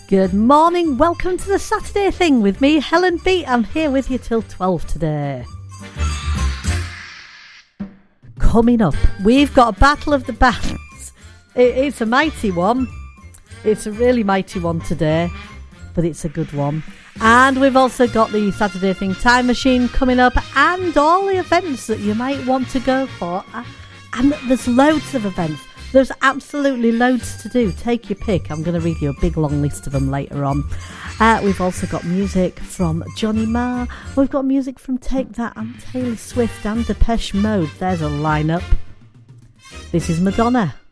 Good morning, welcome to the Saturday Thing with me, Helen B. I'm here with you till 12 today. Coming up, we've got a Battle of the Bands. It's a mighty one. It's a really mighty one today, but it's a good one. And we've also got the Saturday Thing Time Machine coming up and all the events that you might want to go for. And there's loads of events. There's absolutely loads to do. Take your pick. I'm going to read you a big long list of them later on. We've also got music from Johnny Marr. We've got music from Take That and Taylor Swift and Depeche Mode. There's a lineup. This is Madonna.